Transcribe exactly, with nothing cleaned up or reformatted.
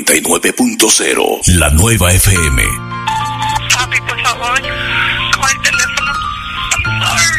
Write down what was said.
noventa y nueve punto cero, la nueva F M. Papi, por favor, coge el teléfono. I'm sorry.